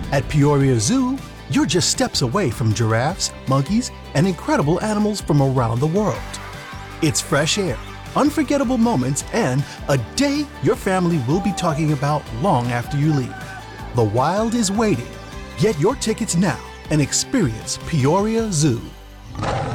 At Peoria Zoo, you're just steps away from giraffes, monkeys, and incredible animals from around the world. It's fresh air, unforgettable moments, and a day your family will be talking about long after you leave. The wild is waiting. Get your tickets now and experience Peoria Zoo.